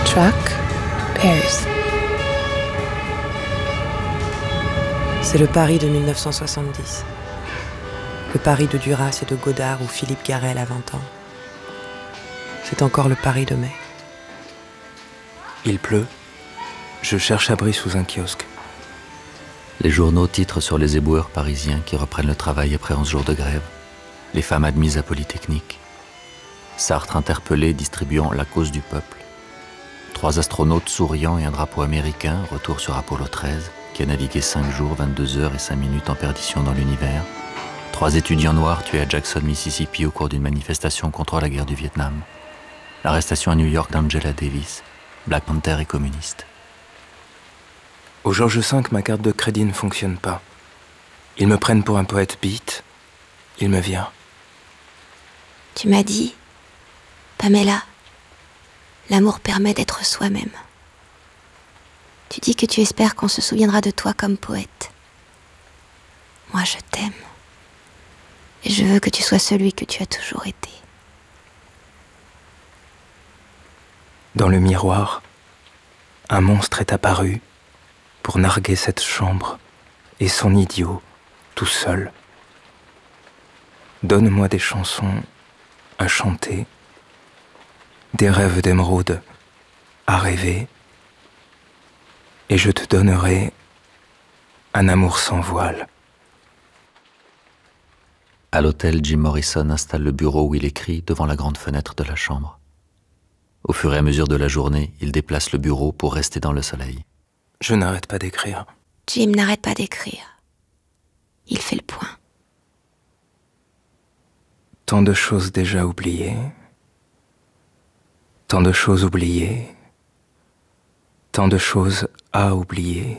Track, Paris. C'est le Paris de 1970. Le Paris de Duras et de Godard où Philippe Garrel a 20 ans. C'est encore le Paris de mai. Il pleut. Je cherche abri sous un kiosque. Les journaux titrent sur les éboueurs parisiens qui reprennent le travail après 11 jours de grève. Les femmes admises à Polytechnique. Sartre interpellé distribuant La cause du peuple. 3 astronautes souriants et un drapeau américain, retour sur Apollo 13, qui a navigué 5 jours, 22 heures et 5 minutes en perdition dans l'univers. 3 étudiants noirs tués à Jackson, Mississippi au cours d'une manifestation contre la guerre du Vietnam. L'arrestation à New York d'Angela Davis, Black Panther et communiste. Au Georges V, ma carte de crédit ne fonctionne pas. Ils me prennent pour un poète beat. Il me vient. Tu m'as dit, Pamela, l'amour permet d'être soi-même. Tu dis que tu espères qu'on se souviendra de toi comme poète. Moi, je t'aime. Et je veux que tu sois celui que tu as toujours été. Dans le miroir, un monstre est apparu pour narguer cette chambre et son idiot tout seul. Donne-moi des chansons à chanter, des rêves d'émeraude à rêver, et je te donnerai un amour sans voile. À l'hôtel, Jim Morrison installe le bureau où il écrit devant la grande fenêtre de la chambre. Au fur et à mesure de la journée, il déplace le bureau pour rester dans le soleil. Je n'arrête pas d'écrire. Jim n'arrête pas d'écrire. Il fait le point. Tant de choses déjà oubliées, tant de choses oubliées, tant de choses à oublier.